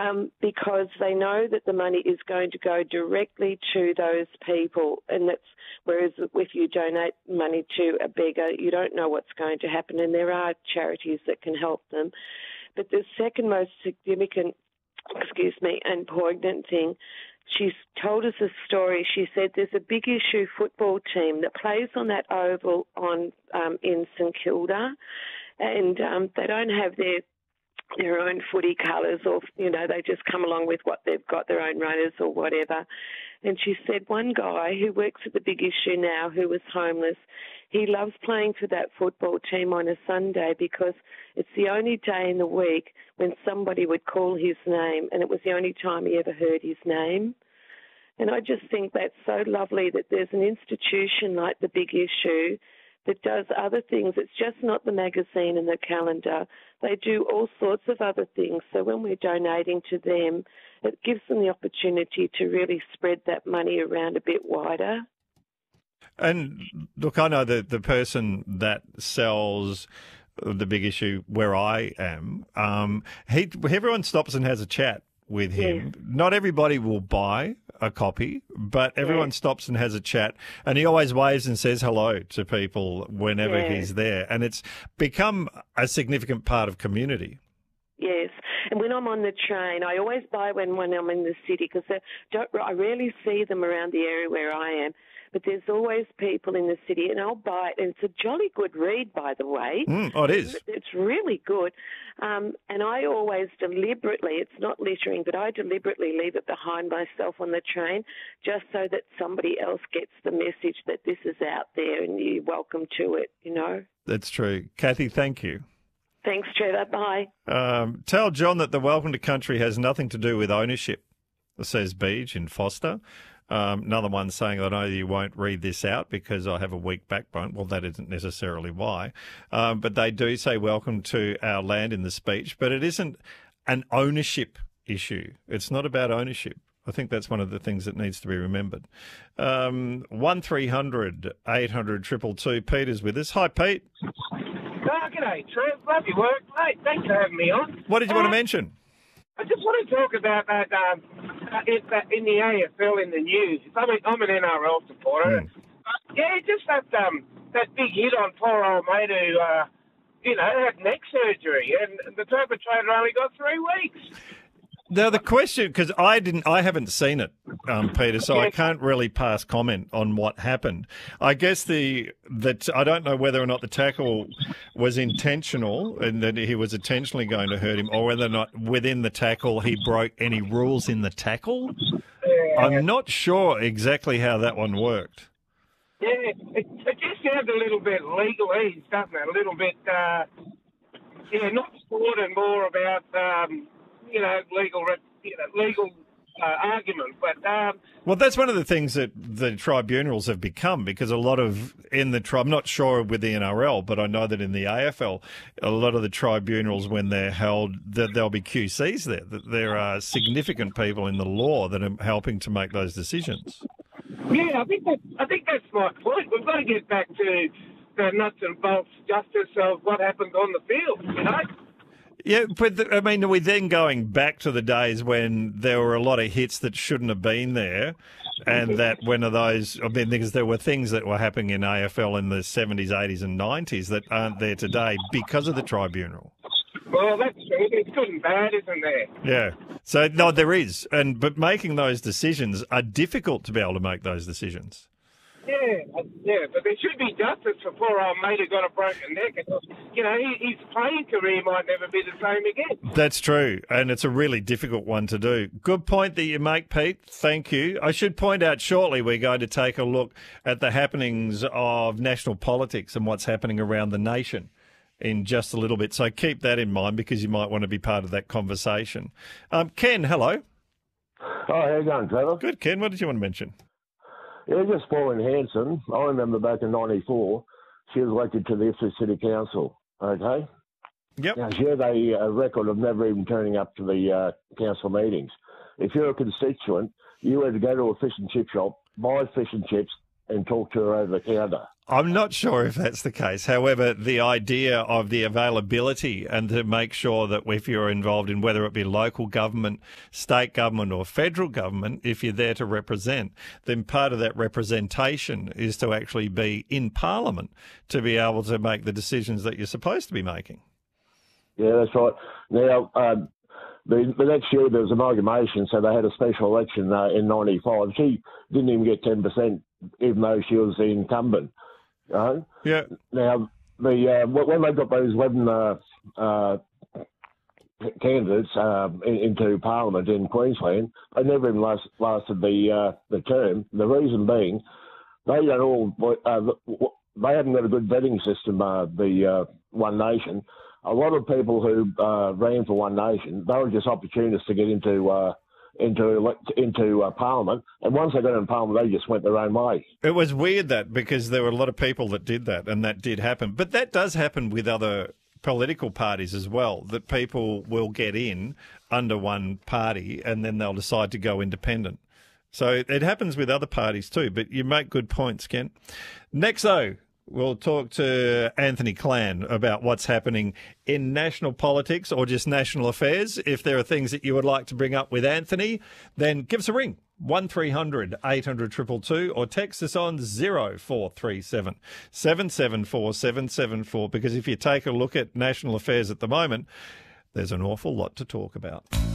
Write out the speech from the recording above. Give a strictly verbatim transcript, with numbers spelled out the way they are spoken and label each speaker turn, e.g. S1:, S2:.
S1: um, because they know that the money is going to go directly to those people. And that's, whereas if you donate money to a beggar, you don't know what's going to happen, and there are charities that can help them. But the second most significant, excuse me, and poignant thing, she told us a story. She said there's a big issue football team that plays on that oval on um, in St Kilda, and um, they don't have their their own footy colours, or, you know, they just come along with what they've got, their own runners or whatever. And she said one guy who works at the Big Issue now, who was homeless, he loves playing for that football team on a Sunday because it's the only day in the week when somebody would call his name, and it was the only time he ever heard his name. And I just think that's so lovely that there's an institution like the Big Issue that does other things. It's just not the magazine and the calendar. They do all sorts of other things. So when we're donating to them, it gives them the opportunity to really spread that money around a bit wider.
S2: And look, I know that the person that sells the Big Issue where I am, um, he, everyone stops and has a chat with him. Yeah. Not everybody will buy a copy, but everyone yeah. stops and has a chat, and he always waves and says hello to people whenever yeah. he's there, and it's become a significant part of community. Yes,
S1: and when I'm on the train, I always buy when, when I'm in the city, because I rarely see them around the area where I am. But there's always people in the city, and I'll buy it. And it's a jolly good read, by the way.
S2: Mm, oh, it is.
S1: It's really good. Um, and I always deliberately, it's not littering, but I deliberately leave it behind myself on the train just so that somebody else gets the message that this is out there and you're welcome to it, you know.
S2: That's true. Kathy, thank you.
S1: Thanks, Trevor. Bye.
S2: Um, tell John that the Welcome to Country has nothing to do with ownership, says Beach in Foster. Um, another one saying, I know you won't read this out because I have a weak backbone. Well, that isn't necessarily why. Um, but they do say welcome to our land in the speech, but it isn't an ownership issue. It's not about ownership. I think that's one of the things that needs to be remembered. Um, one three hundred eight hundred two two two. Peter's with us. Hi, Pete.
S3: Oh, g'day, Trev. Love your work, mate. Thanks for having me on.
S2: What did you uh, want to mention?
S3: I just want to talk about that um, uh, in, uh, in the A F L in the news. I mean, I'm an N R L supporter. Mm. Uh, yeah, just that um, that big hit on poor old mate who, uh, you know, had neck surgery, and the perpetrator only got three weeks.
S2: Now the question, because I didn't, I haven't seen it, um, Peter, so I can't really pass comment on what happened. I guess the that I don't know whether or not the tackle was intentional and that he was intentionally going to hurt him, or whether or not within the tackle he broke any rules in the tackle. Yeah. I'm not sure exactly how that one worked.
S3: Yeah, it, it just sounds a little bit legalese, doesn't it? A little bit, uh, yeah, not sport and more about. Um, you know, legal, you know, legal uh, argument. But um,
S2: well, that's one of the things that the tribunals have become, because a lot of in the tri- I'm not sure with the N R L, but I know that in the A F L, a lot of the tribunals, when they're held, that there'll be Q Cs there. That there are significant people in the law that are helping to make those decisions.
S3: Yeah, I think that I think that's my point. We've got to get back to the nuts and bolts justice of what happens on the field. You know.
S2: Yeah, but the, I mean, are we then going back to the days when there were a lot of hits that shouldn't have been there, and that when of those, I mean, because there were things that were happening in A F L in the seventies, eighties and nineties that aren't there today because of the tribunal?
S3: Well, that's true. There's good and bad, isn't there?
S2: Yeah. So, no, there is. and But making those decisions are difficult to be able to make those decisions.
S3: Yeah, yeah, but there should be justice for poor old mate who got a broken neck. And, you know, his playing career might never be the same again.
S2: That's true, and it's a really difficult one to do. Good point that you make, Pete. Thank you. I should point out shortly we're going to take a look at the happenings of national politics and what's happening around the nation in just a little bit. So keep that in mind, because you might want to be part of that conversation. Um, Ken, hello.
S4: Oh, how you going, Trevor?
S2: Good, Ken. What did you want to mention?
S4: Yeah, just Pauline Hanson. I remember back in ninety-four, she was elected to the Ipswich City Council, okay?
S2: Yep.
S4: Now, she had a, a record of never even turning up to the uh, council meetings. If you're a constituent, you had to go to a fish and chip shop, buy fish and chips, and talk to her over the counter.
S2: I'm not sure if that's the case. However, the idea of the availability and to make sure that if you're involved in whether it be local government, state government or federal government, if you're there to represent, then part of that representation is to actually be in Parliament to be able to make the decisions that you're supposed to be making.
S4: Yeah, that's right. Now, um, the, the next year there was amalgamation, so they had a special election uh, in ninety-five. She didn't even get ten percent, even though she was the incumbent. Uh,
S2: yeah.
S4: Now, the uh, when they got those eleven uh, uh, candidates uh, in, into Parliament in Queensland, they never even last, lasted the uh, the term. The reason being, they don't all uh, they haven't got a good vetting system. Uh, the uh, One Nation. A lot of people who uh, ran for One Nation, they were just opportunists to get into. Uh, into into uh, Parliament, and once they got in Parliament, they just went their own way.
S2: It was weird that because there were a lot of people that did that, and that did happen. But that does happen with other political parties as well, that people will get in under one party and then they'll decide to go independent. So it happens with other parties too, but you make good points, Ken. Next, though, we'll talk to Anthony Clan about what's happening in national politics or just national affairs. If there are things that you would like to bring up with Anthony, then give us a ring, one three hundred eight hundred two two two, or text us on zero four three seven seven seven four seven seven four, because if you take a look at national affairs at the moment, there's an awful lot to talk about.